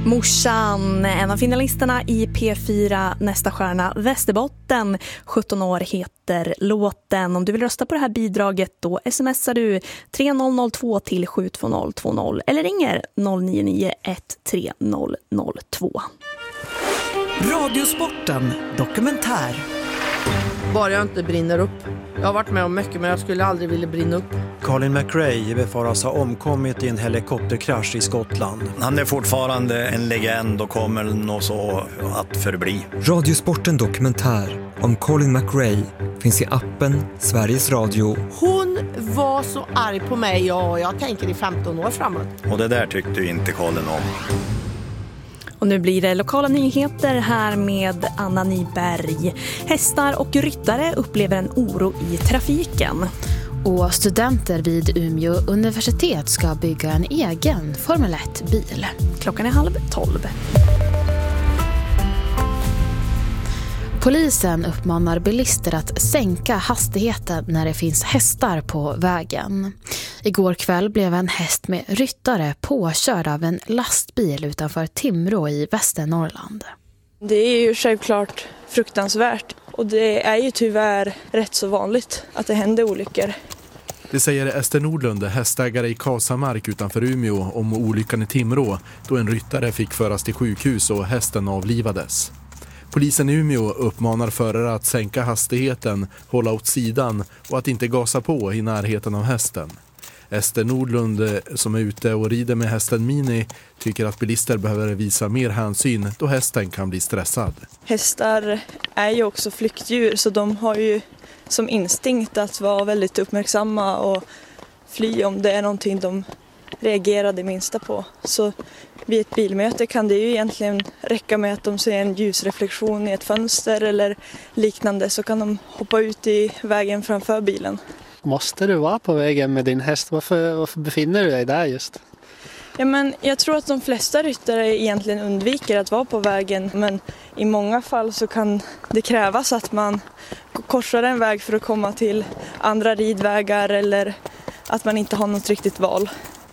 Morsan, en av finalisterna i P4 Nästa stjärna Västerbotten. 17 år heter låten. Om du vill rösta på det här bidraget då smsar du 3002 till 72020 eller ringer 09913002. Radiosporten dokumentär. Bara jag inte brinner upp. Jag har varit med om mycket men jag skulle aldrig vilja brinna upp. Colin McRae befaras ha omkommit i en helikopterkrasch i Skottland. Han är fortfarande en legend och kommer nog så att förbli. Radiosporten dokumentär om Colin McRae finns i appen Sveriges Radio. Hon var så arg på mig och jag tänker i 15 år framåt. Och det där tyckte ju inte Colin om. Och nu blir det lokala nyheter här med Anna Nyberg. Hästar och ryttare upplever en oro i trafiken. Och studenter vid Umeå universitet ska bygga en egen Formel 1-bil. Klockan är 11:30. Polisen uppmanar bilister att sänka hastigheten när det finns hästar på vägen. Igår kväll blev en häst med ryttare påkörd av en lastbil utanför Timrå i Västernorrland. Det är ju självklart fruktansvärt och det är ju tyvärr rätt så vanligt att det händer olyckor. Det säger Ester Nordlund, hästägare i Kasamark utanför Umeå, om olyckan i Timrå då en ryttare fick föras till sjukhus och hästen avlivades. Polisen i Umeå uppmanar förare att sänka hastigheten, hålla åt sidan och att inte gasa på i närheten av hästen. Ester Nordlund, som är ute och rider med hästen Mini, tycker att bilister behöver visa mer hänsyn då hästen kan bli stressad. Hästar är ju också flyktdjur så de har ju som instinkt att vara väldigt uppmärksamma och fly om det är någonting de reagerar det minsta på. Så vid ett bilmöte kan det ju egentligen räcka med att de ser en ljusreflektion i ett fönster eller liknande så kan de hoppa ut i vägen framför bilen. Måste du vara på vägen med din häst? Varför befinner du dig där just? Ja, men jag tror att de flesta ryttare egentligen undviker att vara på vägen men i många fall så kan det krävas att man korsar en väg för att komma till andra ridvägar eller att man inte har något riktigt val.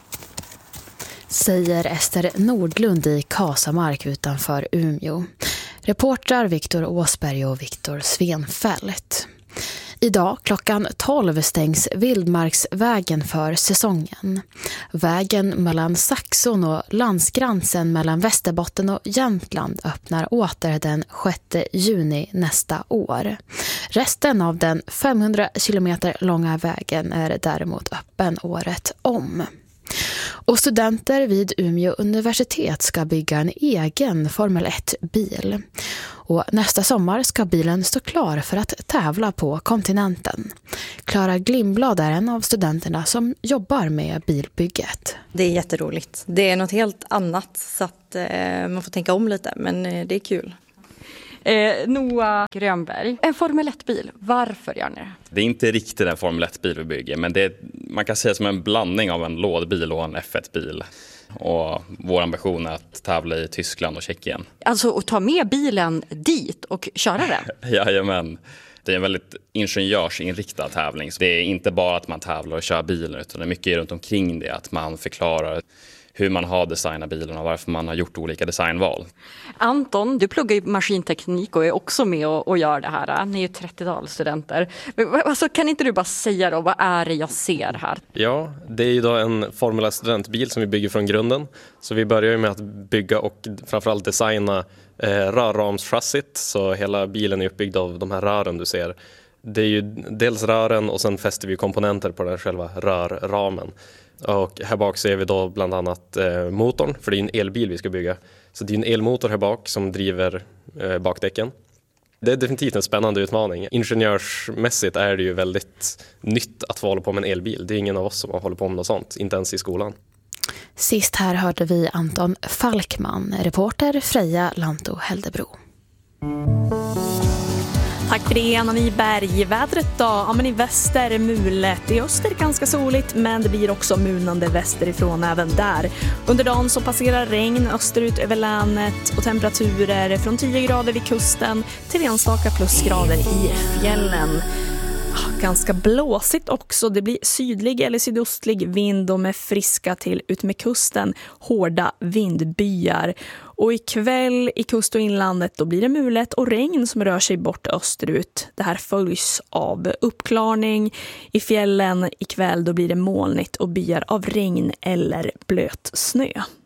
Säger Ester Nordlund i Kasamark utanför Umeå. Reportrar Viktor Åsberg och Viktor Svenfält. Idag klockan 12 stängs Vildmarksvägen för säsongen. Vägen mellan Saxon och landsgränsen mellan Västerbotten och Jämtland öppnar åter den 6 juni nästa år. Resten av den 500 kilometer långa vägen är däremot öppen året om. Och studenter vid Umeå universitet ska bygga en egen Formel 1-bil. Och nästa sommar ska bilen stå klar för att tävla på kontinenten. Klara Glimblad är en av studenterna som jobbar med bilbygget. Det är jätteroligt. Det är något helt annat så att man får tänka om lite, men det är kul. Noah Grönberg, en Formel 1-bil. Varför gör ni det? Det är inte riktigt en Formel 1-bil vi bygger, men man kan säga som en blandning av en lådbil och en F1-bil. Och vår ambition är att tävla i Tyskland och Tjeckien. Alltså att ta med bilen dit och köra den? Jajamän. Det är en väldigt ingenjörsinriktad tävling. Det är inte bara att man tävlar och kör bilen utan det är mycket runt omkring det. Att man förklarar hur man har designat bilen och varför man har gjort olika designval. Anton, du pluggar ju maskinteknik och är också med och gör det här. Ni är ju 30-tal studenter. Alltså, kan inte du bara säga då, vad är det jag ser här? Ja, det är ju då en Formel 1-studentbil som vi bygger från grunden. Så vi börjar ju med att bygga och framförallt designa rörramschassit. Så hela bilen är uppbyggd av de här rören du ser. Det är ju dels rören och sen fäster vi komponenter på den själva rörramen. Och här bak ser vi då bland annat motorn, för det är en elbil vi ska bygga. Så det är en elmotor här bak som driver bakdäcken. Det är definitivt en spännande utmaning. Ingenjörsmässigt är det ju väldigt nytt att få hålla på med en elbil. Det är ingen av oss som har hållit på med något sånt, inte ens i skolan. Sist här hörde vi Anton Falkman, reporter Freja Lanto Häldebro. Tack för det, Anna Nyberg. Vädret då? Ja, men i väster mulet. I öster ganska soligt, men det blir också mulnande västerifrån även där. Under dagen så passerar regn österut över länet och temperaturer från 10 grader vid kusten till enstaka plusgrader i fjällen. ganska blåsigt också. Det blir sydlig eller sydostlig vind och med friska till ut med kusten hårda vindbyar. Och ikväll i kust- och inlandet då blir det mulet och regn som rör sig bort österut. Det här följs av uppklarning. I fjällen ikväll då blir det molnigt och byar av regn eller blöt snö.